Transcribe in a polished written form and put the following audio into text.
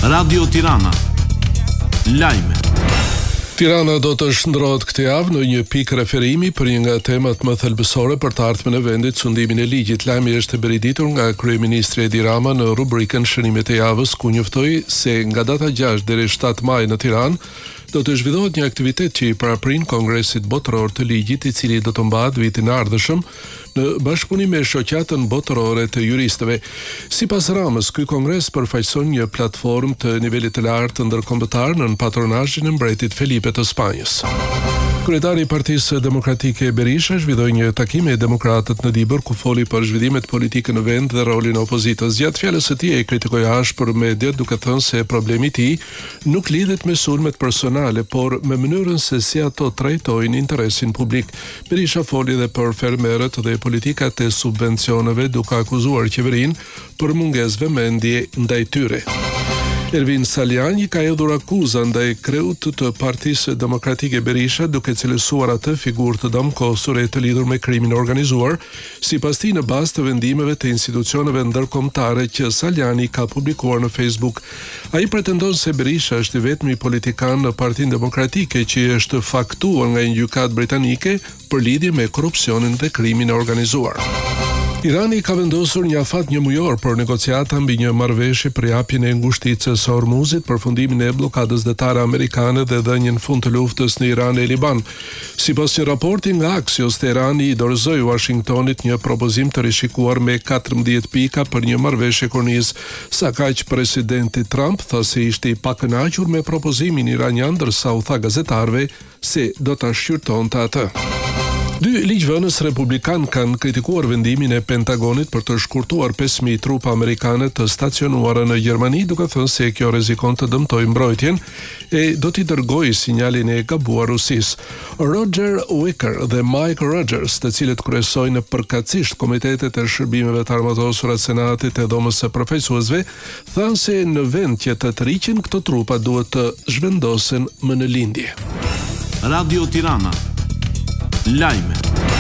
Radio Tirana. Lajme. Tirana do të shndrohet këtë javë në një pikë referimi për një nga temat më thelbësore për të ardhmen e vendit, sundimin e ligjit. Lajmi është bëreditur nga kryeministri Edi Rama në rubrikën Shënimet e javës, ku njoftoi se nga data 6 deri 7 maj në Tiranë do të zhvillohet një aktivitet që i paraprin Kongresit Botëror të Ligjit, i cili do të mbahet vitin e ardhshëm në bashkëpunim me shoqatën botërore të juristëve. Sipas Ramës, ky kongres përfaqëson një platformë të nivelit të lartë ndërkombëtar në patronazhin e mbretit Felipe të Spanjës. Kryetari i Partisë Demokratike Berisha zhvilloi një takim me demokratët në Dibër, ku foli për zhvillimet politike në vend dhe rolin e opozitës. Gjatë fjalës së tij ai kritikoi ashpër mediat, duke thënë se problemi i tij nuk lidhet me sulmet personale, por me mënyrën se si ato trajtojnë interesin publik. Berisha foli edhe për fermerët dhe politikat e subvencioneve, duke akuzuar qeverinë për mungesë vëmendje ndaj tyre. Ervin Saliani ka hedhur akuza ndaj kreut të Partisë Demokratike Berisha, duke cilësuar atë figurë të damkosur e të lidhur me krimin organizuar, sipas tij në bazë të vendimeve të institucioneve ndërkombëtare që Saliani ka publikuar në Facebook. Ai pretendon se Berisha është i vetmi politikan në Partinë Demokratike që është faktuar nga një gjykatë britanike për lidhje me korrupsionin dhe krimin e organizuar. Irani ka vendosur një afat një mujor për negociata mbi një marrëveshje për japjen e ngushticës së Hormuzit, përfundimin e bllokadës detare amerikane dhe dhënien fund të luftës në Iran e Liban. Sipas një raporti nga Axios, Teherani i dorëzoi Washingtonit një propozim të rishikuar me 14 pika për një marrëveshje kornizë. Sa kaq presidenti Trump tha se ishte i pakënaqur me propozimin iranian, ndërsa u tha gazetarëve se do ta shqyrtonte atë. Dy ligjvënës republikan kanë kritikuar vendimin e Pentagonit për të shkurtuar 5.000 trupa amerikane të stacionuara në Gjermani, duke thënë se kjo rrezikon të dëmtojë mbrojtjen e do t'i dërgojë sinjalin e gabuar Rusisë. Roger Wicker dhe Mike Rogers, të cilët kryesojnë përkatësisht komitetet e shërbimeve të armatosura të Senatit e Dhomës së Përfaqësuesve, thanë se në vend që të tërhiqen këto trupa duhet të zhvendosen më në lindje. Radio Tirana. Lajme.